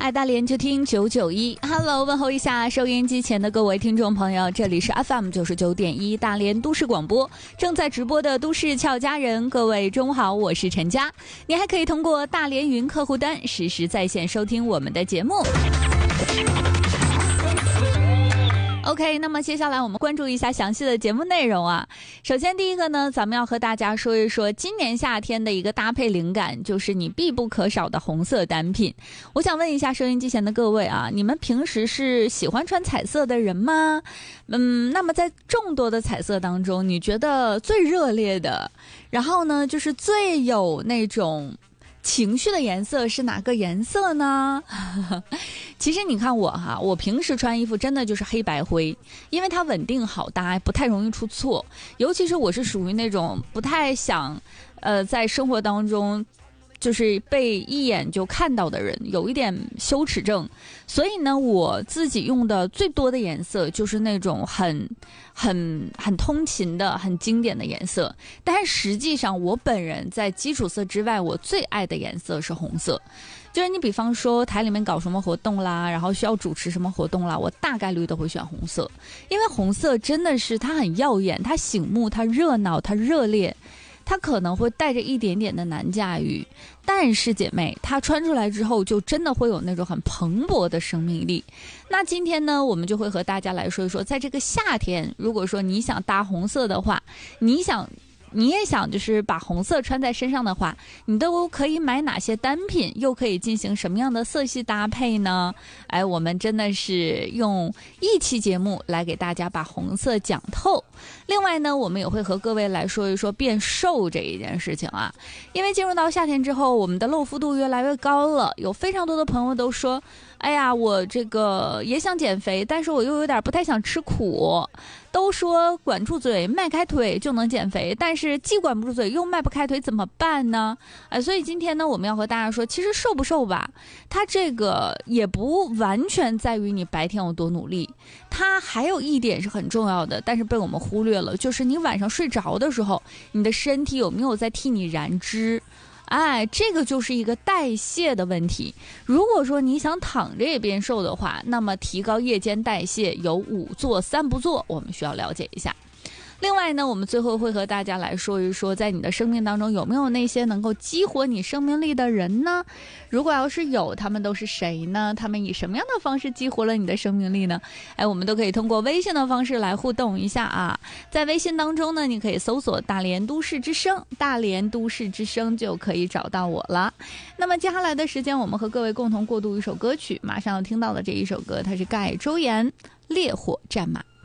爱大连就听991 Hello， 问候一下收音机前的各位听众朋友，这里是 FM 99.1大连都市广播，正在直播的都市俏佳人，各位中午好，我是陈佳。你还可以通过大连云客户端实时在线收听我们的节目。OK， 那么接下来我们关注一下详细的节目内容啊。首先第一个呢，咱们要和大家说一说今年夏天的一个搭配灵感，就是你必不可少的红色单品。我想问一下收音机前的各位啊，你们平时是喜欢穿彩色的人吗？那么在众多的彩色当中，你觉得最热烈的，然后呢，就是最有那种情绪的颜色是哪个颜色呢？其实你看我平时穿衣服真的就是黑白灰，因为它稳定好搭，不太容易出错。尤其是我是属于那种不太想在生活当中就是被一眼就看到的人，有一点羞耻症，所以呢，我自己用的最多的颜色就是那种很通勤的、很经典的颜色。但是实际上，我本人在基础色之外，我最爱的颜色是红色。就是你比方说台里面搞什么活动啦，然后需要主持什么活动啦，我大概率都会选红色，因为红色真的是它很耀眼，它醒目，它热闹，它热烈。它可能会带着一点点的难驾驭，但是姐妹，它穿出来之后就真的会有那种很蓬勃的生命力。那今天呢，我们就会和大家来说一说，在这个夏天，如果说你想搭红色的话，你也想就是把红色穿在身上的话，你都可以买哪些单品，又可以进行什么样的色系搭配呢？哎，我们真的是用一期节目来给大家把红色讲透。另外呢，我们也会和各位来说一说变瘦这一件事情啊。因为进入到夏天之后，我们的露肤度越来越高了，有非常多的朋友都说，哎呀，我这个也想减肥，但是我又有点不太想吃苦。都说管住嘴迈开腿就能减肥，但是既管不住嘴又迈不开腿怎么办呢？所以今天呢，我们要和大家说，其实瘦不瘦吧，它这个也不完全在于你白天有多努力，它还有一点是很重要的，但是被我们忽略了，就是你晚上睡着的时候，你的身体有没有在替你燃脂？这个就是一个代谢的问题。如果说你想躺着也变瘦的话，那么提高夜间代谢有5做3不做，我们需要了解一下。另外呢，我们最后会和大家来说一说，在你的生命当中有没有那些能够激活你生命力的人呢？如果要是有，他们都是谁呢？他们以什么样的方式激活了你的生命力呢？我们都可以通过微信的方式来互动一下啊。在微信当中呢，你可以搜索大连都市之声，大连都市之声就可以找到我了。那么接下来的时间，我们和各位共同过渡一首歌曲，马上要听到的这一首歌，它是盖周岩《烈火战马》。